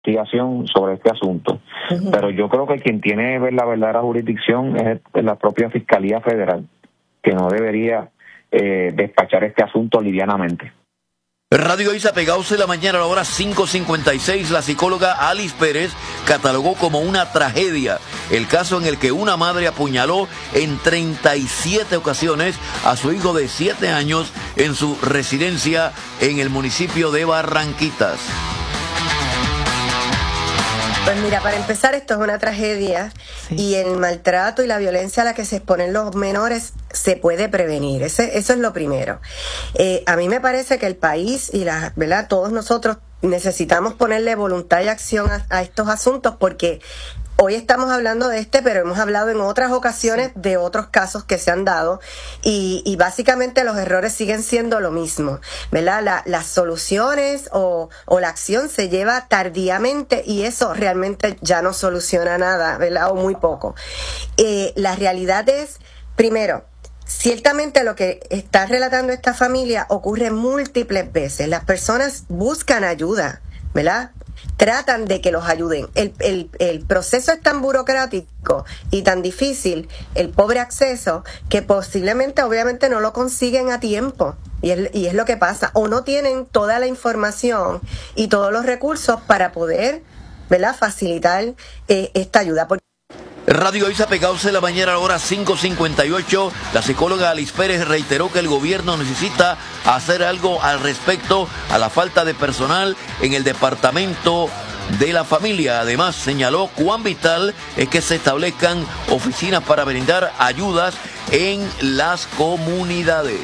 investigación sobre este asunto. Pero yo creo que quien tiene la verdadera jurisdicción es la propia Fiscalía Federal, que no debería despachar este asunto livianamente. Radio Isla Pegados en la mañana a la hora 5:56, la psicóloga Alice Pérez catalogó como una tragedia el caso en el que una madre apuñaló en 37 ocasiones a su hijo de 7 años en su residencia en el municipio de Barranquitas. Pues mira, para empezar, esto es una tragedia, sí. Y el maltrato y la violencia a la que se exponen los menores se puede prevenir. Eso es lo primero. A mí me parece que el país y ¿verdad? Todos nosotros necesitamos ponerle voluntad y acción a estos asuntos, porque hoy estamos hablando de pero hemos hablado en otras ocasiones de otros casos que se han dado y básicamente los errores siguen siendo lo mismo, ¿verdad? Las soluciones o la acción se lleva tardíamente y eso realmente ya no soluciona nada, ¿verdad? O muy poco. La realidad es, primero, ciertamente lo que está relatando esta familia ocurre múltiples veces. Las personas buscan ayuda, ¿verdad? Tratan de que los ayuden. El proceso es tan burocrático y tan difícil, el pobre acceso, que posiblemente, obviamente, no lo consiguen a tiempo. Y es lo que pasa. O no tienen toda la información y todos los recursos para poder, ¿verdad?, facilitar esta ayuda. Radio Isla Pegados en la mañana a la hora 5:58. La psicóloga Alice Pérez reiteró que el gobierno necesita hacer algo al respecto a la falta de personal en el departamento de la familia. Además, señaló cuán vital es que se establezcan oficinas para brindar ayudas en las comunidades.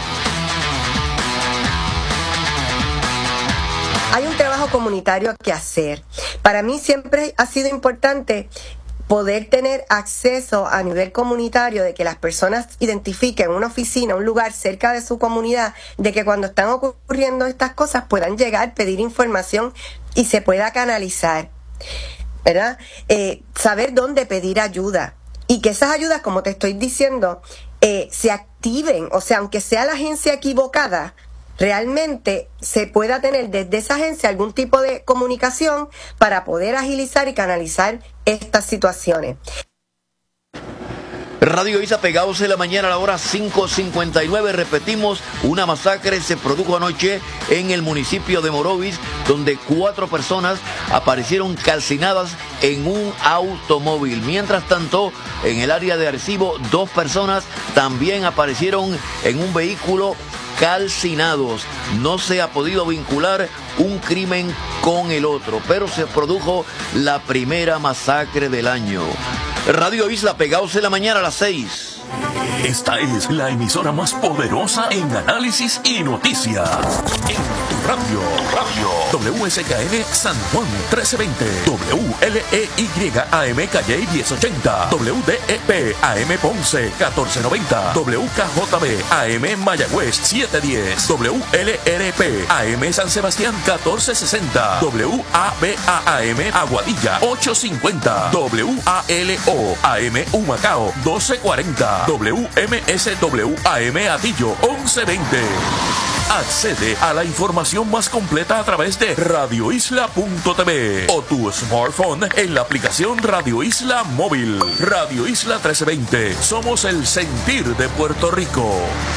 Hay un trabajo comunitario que hacer. Para mí siempre ha sido importante poder tener acceso a nivel comunitario, de que las personas identifiquen una oficina, un lugar cerca de su comunidad, de que cuando están ocurriendo estas cosas puedan llegar, pedir información y se pueda canalizar, ¿verdad? Saber dónde pedir ayuda y que esas ayudas, como te estoy diciendo, se activen, o sea, aunque sea la agencia equivocada, realmente se pueda tener desde esa agencia algún tipo de comunicación para poder agilizar y canalizar estas situaciones. Radio Isla Pegados en la mañana a la hora 5:59. Repetimos, una masacre se produjo anoche en el municipio de Morovis, donde 4 personas aparecieron calcinadas en un automóvil. Mientras tanto, en el área de Arecibo, 2 personas también aparecieron en un vehículo calcinados. No se ha podido vincular un crimen con el otro, pero se produjo la primera masacre del año. Radio Isla Pegados en la mañana a las 6. Esta es la emisora más poderosa en análisis y noticias. En tu radio. WSKN San Juan 1320. WLEY AM Calle 1080. WDEP AM Ponce 1490. WKJB AM Mayagüez 710. WLRP AM San Sebastián 1460. WABA AM Aguadilla 850. WALO AM Humacao 1240. WMSW AM Atillo 1120. Accede a la información más completa a través de radioisla.tv o tu smartphone en la aplicación Radio Isla Móvil. Radio Isla 1320. Somos el sentir de Puerto Rico.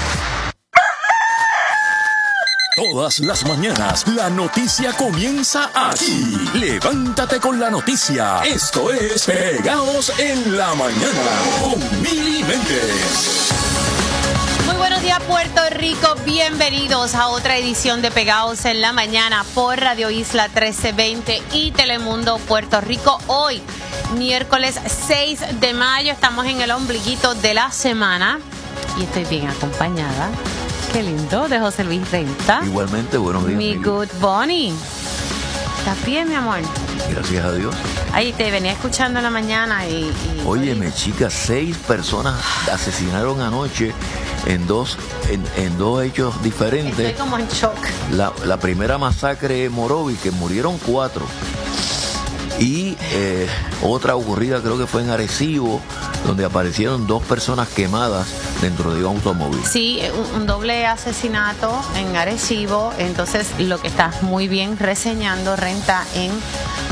Todas las mañanas, la noticia comienza aquí. Levántate con la noticia. Esto es Pegados en la Mañana con Mili Méndez. Muy buenos días, Puerto Rico. Bienvenidos a otra edición de Pegados en la Mañana por Radio Isla 1320 y Telemundo Puerto Rico. Hoy, miércoles 6 de mayo, estamos en el ombliguito de la semana y estoy bien acompañada. Qué lindo, de José Luis Renta. Igualmente, buenos días. Mi good Bonnie. ¿Estás bien, mi amor? Gracias a Dios. Ay, te venía escuchando en la mañana y... Óyeme, chica, 6 personas asesinaron anoche en dos hechos diferentes. Estoy como en shock. La primera masacre en Morovis, que murieron 4. Y otra ocurrida, creo que fue en Arecibo, donde aparecieron 2 personas quemadas dentro de un automóvil. Sí, un doble asesinato en Arecibo. Entonces, lo que está muy bien reseñando Renta en